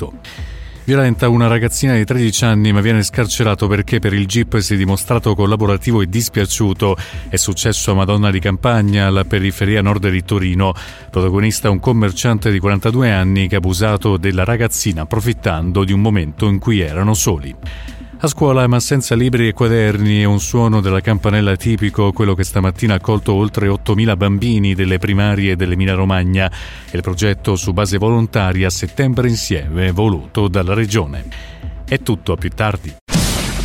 Veneto. Violenta una ragazzina di 13 anni ma viene scarcerato perché per il GIP si è dimostrato collaborativo e dispiaciuto. È successo a Madonna di Campagna, alla periferia nord di Torino. Protagonista un commerciante di 42 anni che ha abusato della ragazzina approfittando di un momento in cui erano soli. A scuola, ma senza libri e quaderni, è un suono della campanella tipico, quello che stamattina ha accolto oltre 8.000 bambini delle primarie dell'Emilia-Romagna. È il progetto su base volontaria Settembre Insieme, voluto dalla Regione. È tutto, a più tardi.